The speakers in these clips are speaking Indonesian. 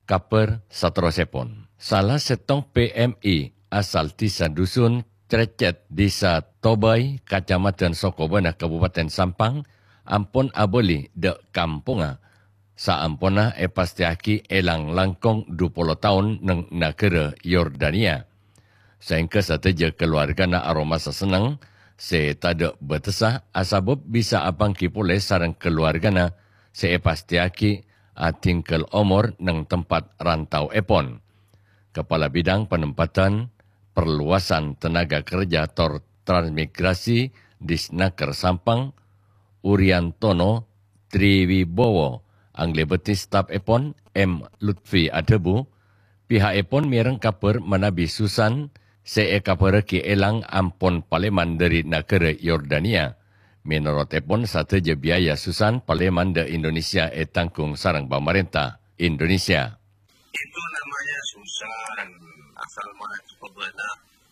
kaper saterosipun. Salah setong PMI asal Desa Dusun Crecet Desa Tobai, Kecamatan Sokobana, Kabupaten Sampang, ampun aboli de kampunga. Saampuna pastiaki elang langkong 20 tahun nang negara Yordania. Sehingga sateja keluarga na aroma sesenang, se tada betesah asabab bisa abang kipule sarang keluarga na se pastiaki tinggal umur nang tempat rantau epon. Kepala Bidang Penempatan Perluasan Tenaga Kerja Tor Transmigrasi Disnaker Sampang, Uriantono Triwibowo, ang lebeti staf epon M. Lutfi Adebu, pihak epon mireng kaper menabi susan se kaper ki elang ampon paleman dari negara Yordania. Menurut epon sateja biaya susan paleman de Indonesia tanggung sarang pemerintah Indonesia. Itu namanya susan asal mana Sokobana.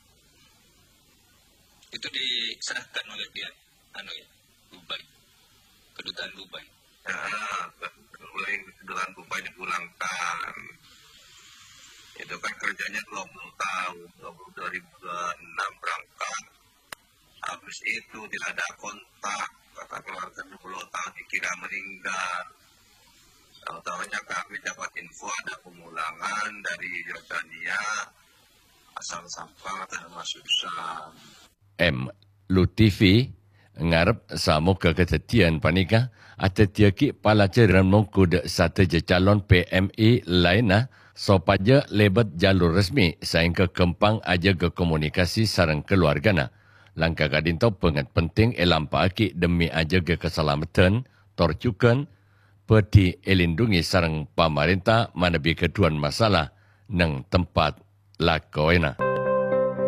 Itu diserahkan oleh pihak Dubai, kedutaan Dubai. Oleh kedutaan Dubai dipulangkan. Itu kan kerjanya 20 tahun, 2006 berangkat. Habis itu tidak ada kontak, kata keluarga 20 tahun dikira meninggal. Tahu-tahunya kami dapat info ada pemulangan dari Yordania, asal Sampang atau masuk Sam. M. Lutfi ngarep samo keketetian panika atau tiaki pelajaran mengkud satu calon PMI lainnya sopaja lebat jalur resmi sehingga kempang aja ke komunikasi sarang keluargana. Langkah kadinto pengat penting elampaki demi aja ke keselamatan torcukan peti elindungi sarang pemerintah manabi keduan masalah nang tempat lakoena.